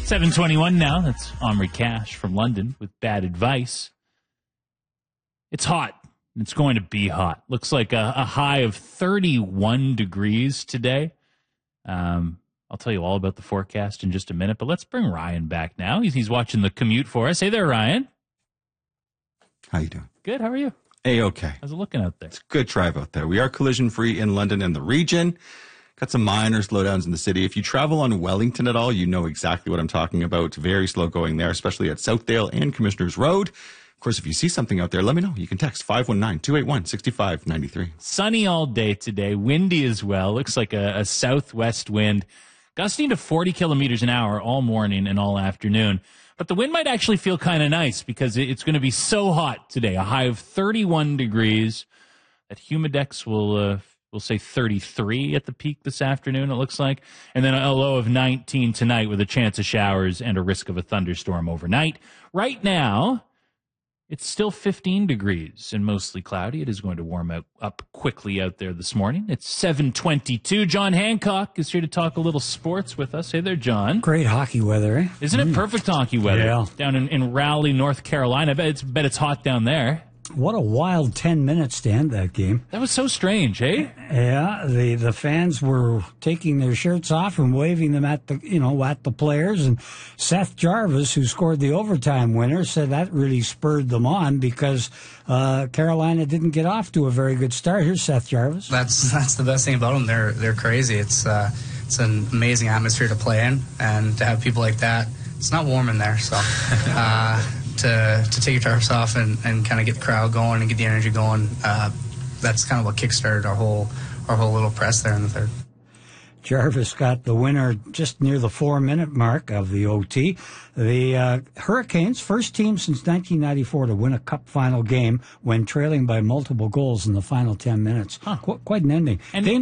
7:21 now. That's Omri Cash from London with bad advice. It's hot. It's going to be hot. Looks like a high of 31 degrees today. I'll tell you all about the forecast in just a minute, but let's bring Ryan back now. He's watching the commute for us. Hey there, Ryan. How you doing? Good. How are you? A-okay. How's it looking out there? It's a good drive out there. We are collision-free in London and the region. Got some minor slowdowns in the city. If you travel on Wellington at all, you know exactly what I'm talking about. Very slow going there, especially at Southdale and Commissioners Road. Of course, if you see something out there, let me know. You can text 519-281-6593. Sunny all day today. Windy as well. Looks like a southwest wind. Gusting to 40 kilometers an hour all morning and all afternoon. But the wind might actually feel kind of nice because it's going to be so hot today. A high of 31 degrees. That humidex will say 33 at the peak this afternoon, it looks like. And then a low of 19 tonight with a chance of showers and a risk of a thunderstorm overnight. Right now, it's still 15 degrees and mostly cloudy. It is going to warm up quickly out there this morning. It's 7:22. John Hancock is here to talk a little sports with us. Hey there, John. Great hockey weather, eh? Isn't it perfect hockey weather? Yeah. Down in Raleigh, North Carolina. I bet it's hot down there. What a wild 10 minutes to end that game. That was so strange, eh? Yeah, the fans were taking their shirts off and waving them at the players. And Seth Jarvis, who scored the overtime winner, said that really spurred them on because Carolina didn't get off to a very good start. Here's Seth Jarvis. That's the best thing about them. They're crazy. It's an amazing atmosphere to play in, and to have people like that. It's not warm in there, so. To take your tarps off and kind of get the crowd going and get the energy going, that's kind of what kickstarted our whole little press there in the third. Jarvis got the winner just near the 4-minute mark of the OT. The Hurricanes, first team since 1994 to win a Cup final game when trailing by multiple goals in the final 10 minutes. Huh. Quite an ending. And